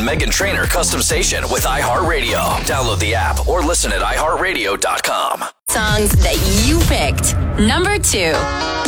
Meghan Trainor custom station with iHeartRadio. Download the app or listen at iHeartRadio.com. Songs that you picked. Number 2.